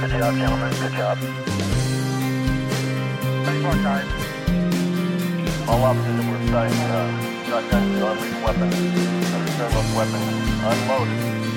Good job, gentlemen. Good job. Thanks for our time. All officers that were assigned shotguns and non-lethal weapons, return those weapons unloaded.